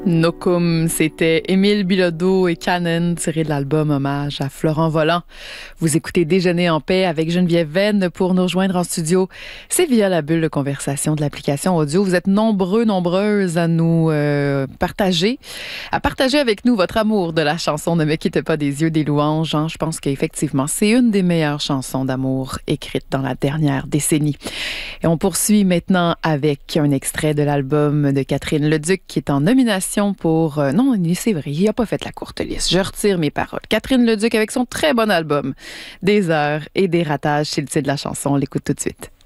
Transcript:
Nokum, c'était Émile Bilodeau et Canon tiré de l'album Hommage à Florent Volant. Vous écoutez Déjeuner en paix avec Geneviève Venn. Pour nous rejoindre en studio, c'est via la bulle de conversation de l'application audio. Vous êtes nombreuses à nous partager avec nous votre amour de la chanson Ne me quitte pas des yeux des louanges. Je pense qu'effectivement, c'est une des meilleures chansons d'amour écrites dans la dernière décennie. Et on poursuit maintenant avec un extrait de l'album de Catherine Leduc qui est en nomination pour... non, c'est vrai, il n'a pas fait la courte liste. Je retire mes paroles. Catherine Leduc avec son très bon album Des heures et des ratages, c'est le titre de la chanson. On l'écoute tout de suite.